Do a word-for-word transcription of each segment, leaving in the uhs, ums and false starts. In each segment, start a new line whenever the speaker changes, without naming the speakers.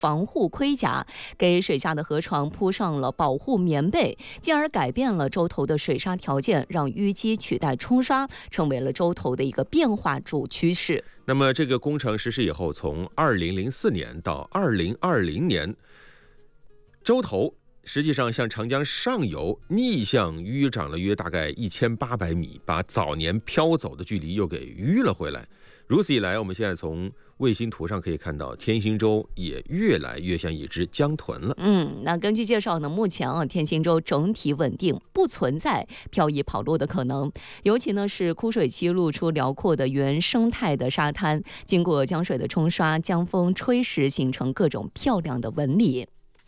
防护盔甲，给水下的河床铺上了保护棉被，进而改变了洲头的水沙条件，让淤积取代冲刷，成为了洲头的一个变化主趋势。
那么这个工程实施以后，从二零零四年到二零二零年，洲头实际上向长江上游逆向淤涨了约大概一千八百米，把早年飘走的距离又给淤了回来。如此一来，我们现在从卫星图上可以看到，天星洲也越来越像一只江豚了。
嗯，那根据介绍呢，目前啊，天星洲整体稳定，不存在漂移跑落的可能。尤其呢是枯水期露出辽阔的原生态的沙滩，经过江水的冲刷，江风吹蚀，形成各种漂亮的纹理。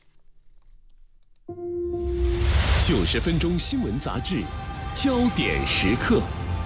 九十分钟新闻杂志，焦点时刻。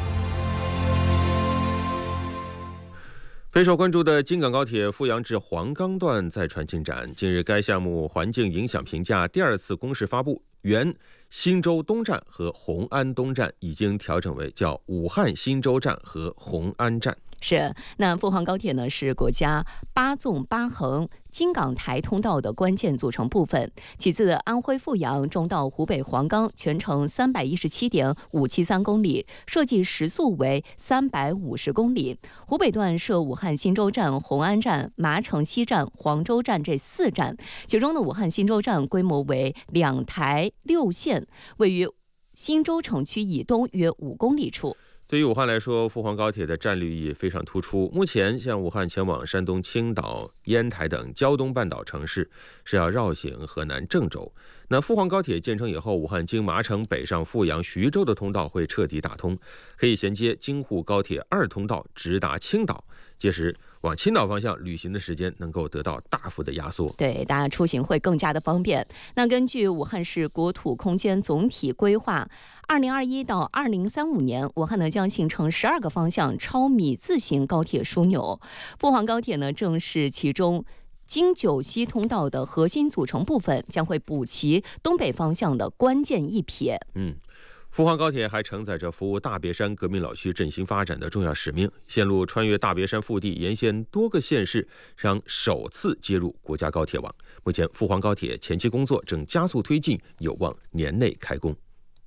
备受关注的京港高铁富阳至黄冈段再传进展。近日，该项目环境影响评价第二次公示发布，原新洲东站和红安东站已经调整为叫武汉新洲站和红安站。
是，那富黄高铁呢是国家八纵八横京港台通道的关键组成部分。其次，安徽阜阳中到湖北黄冈全程三百一十七点五七三公里，设计时速为三百五十公里。湖北段设武汉新洲站、红安站、麻城西站、黄州站这四站，其中的武汉新洲站规模为两台六线，位于新洲城区以东约五公里处。
对于武汉来说，富黄高铁的战略意义非常突出。目前，向武汉前往山东青岛、烟台等胶东半岛城市是要绕行河南郑州。那富黄高铁建成以后，武汉经麻城北上阜阳、徐州的通道会彻底打通，可以衔接京沪高铁二通道直达青岛。届时，往青岛方向旅行的时间能够得到大幅的压缩，
对大家出行会更加的方便。那根据武汉市国土空间总体规划，二零二一到二零三五年，武汉呢将形成十二个方向超米字形高铁枢纽。富黄高铁呢正是其中京九西通道的核心组成部分，将会补齐东北方向的关键一撇。
嗯。富黄高铁还承载着服务大别山革命老区振兴发展的重要使命，线路穿越大别山腹地，沿线多个县市，将首次接入国家高铁网。目前，富黄高铁前期工作正加速推进，有望年内开工。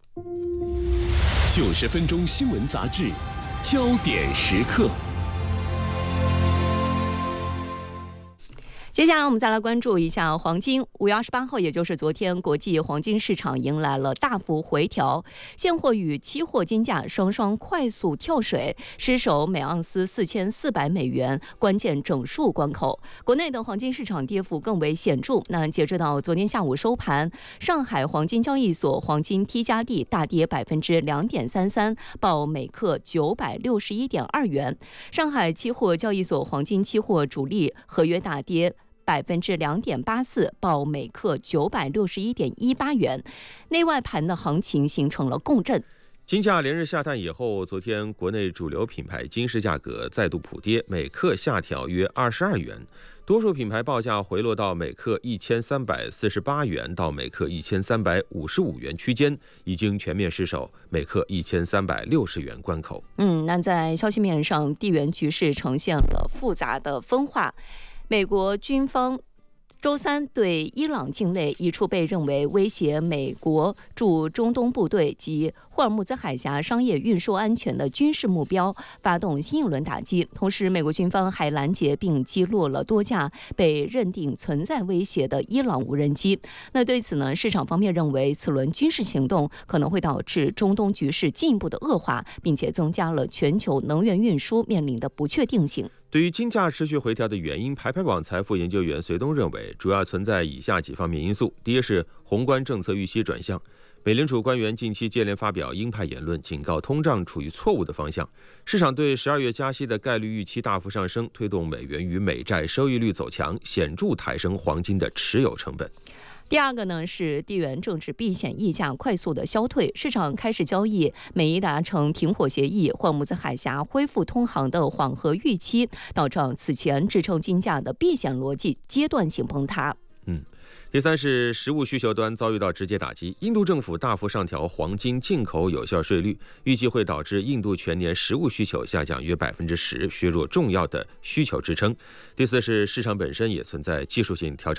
九十分钟新闻杂志，焦点时刻。
接下来我们再来关注一下黄金。五月二十八号，也就是昨天，国际黄金市场迎来了大幅回调，现货与期货金价双双快速跳水，失守每盎司四千四百美元关键整数关口。国内的黄金市场跌幅更为显著。那截止到昨天下午收盘，上海黄金交易所黄金 T 加 D 大跌百分之两点三三，报每克九百六十一点二元。上海期货交易所黄金期货主力合约大跌百分之两点八四，报每克九百六十一点一八元。内外盘的行情形成了共振。
金价连日下探以后，昨天国内主流品牌金饰价格再度普跌，每克下调约二十二元。多数品牌报价回落到每克一千三百四十八元到每克一千三百五十五元区间，已经全面失守每克一千三百六十元关口。
嗯，那在消息面上，地缘局势呈现了复杂的分化。美国军方周三对伊朗境内一处被认为威胁美国驻中东部队及霍尔木兹海峡商业运输安全的军事目标发动新一轮打击，同时美国军方还拦截并击落了多架被认定存在威胁的伊朗无人机。那对此呢，市场方面认为此轮军事行动可能会导致中东局势进一步的恶化，并且增加了全球能源运输面临的不确定性。
对于金价持续回调的原因，排排网财富研究员隋东认为，主要存在以下几方面因素。第一是宏观政策预期转向，美联储官员近期接连发表鹰派言论，警告通胀处于错误的方向，市场对十二月加息的概率预期大幅上升，推动美元与美债收益率走强，显著抬升黄金的持有成本。
第二个呢是地缘政治避险溢价快速的消退，市场开始交易美伊达成停火协议、霍尔木兹海峡恢复通航的缓和预期，导致此前支撑金价的避险逻辑阶段性崩塌。
嗯， 第三是实物需求端遭遇到直接打击，印度政府大幅上调黄金进口有效税率，预计会导致印度全年实物需求下降约百分之十，削弱重要的需求支撑。第四是市场本身也存在技术性调整。